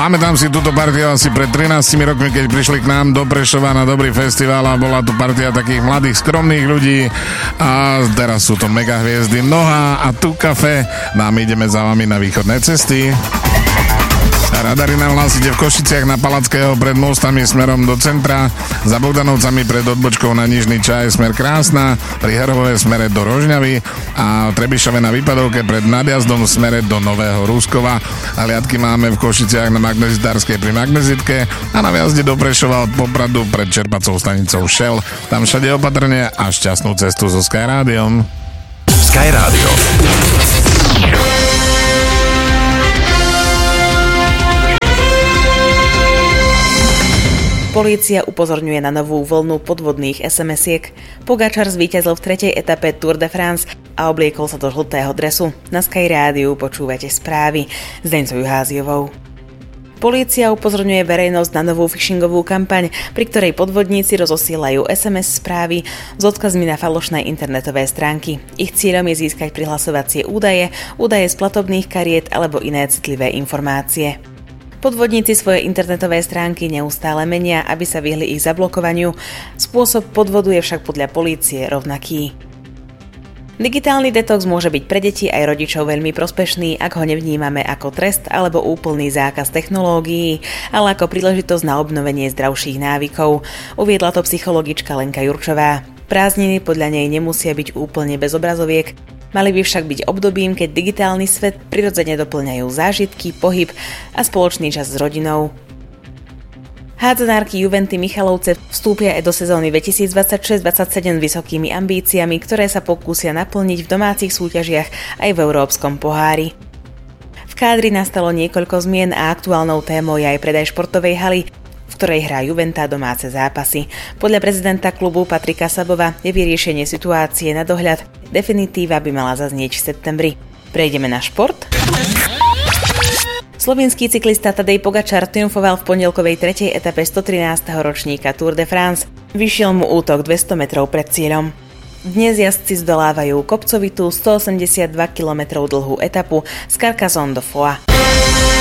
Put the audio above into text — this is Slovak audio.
Pamätám si túto partiu asi pred 13 rokmi, keď prišli k nám do Prešova na dobrý festival a bola tu partia takých mladých, skromných ľudí a teraz sú to mega hviezdy Noha a Tu Cafe. Nám ideme za vami na východné cesty. Radary nám hlásite v Košiciach na Palackého pred mostami smerom do centra, za Bogdanovcami pred odbočkou na Nižný Čaj smer Krásna, pri Herovove smere do Rožňavy a Trebišove na Výpadovke pred nadjazdom smere do Nového Ruskova. Hliadky máme v Košiciach na Magnezitárskej pri Magnezitke a na viazde do Prešova od Popradu pred čerpacou stanicou Shell. Tam všade opatrne a šťastnú cestu so Sky Rádiom. Sky Rádio. Polícia upozorňuje na novú vlnu podvodných SMS-iek. Pogačar zvíťazil v 3. etape Tour de France a obliekol sa do žltého dresu. Na Sky Rádiu počúvate správy s Deňcou Juháziovou. Polícia upozorňuje verejnosť na novú phishingovú kampaň, pri ktorej podvodníci rozosielajú SMS správy s odkazmi na falošné internetové stránky. Ich cieľom je získať prihlasovacie údaje z platobných kariet alebo iné citlivé informácie. Podvodníci svoje internetové stránky neustále menia, aby sa vyhli ich zablokovaniu. Spôsob podvodu je však podľa polície rovnaký. Digitálny detox môže byť pre deti aj rodičov veľmi prospešný, ak ho nevnímame ako trest alebo úplný zákaz technológií, ale ako príležitosť na obnovenie zdravších návykov, uviedla to psychologička Lenka Jurčová. Prázdniny podľa nej nemusia byť úplne bez obrazoviek, mali by však byť obdobím, keď digitálny svet prirodzene doplňajú zážitky, pohyb a spoločný čas s rodinou. Hádzanárky Juventy Michalovce vstúpia aj do sezóny 2026-27 vysokými ambíciami, ktoré sa pokúsia naplniť v domácich súťažiach aj v Európskom pohári. V kádri nastalo niekoľko zmien a aktuálnou témou je aj predaj športovej haly, v ktorej hrá Juventa domáce zápasy. Podľa prezidenta klubu Patrika Sabova je vyriešenie situácie na dohľad. Definitíva by mala zaznieť v septembri. Prejdeme na šport. Slovinský cyklista Tadej Pogačar triumfoval v pondelkovej 3. etape 113. ročníka Tour de France. Vyšiel mu útok 200 metrov pred cieľom. Dnes jazdci zdolávajú kopcovitú 182 km dlhú etapu z Carcassonne do Foix.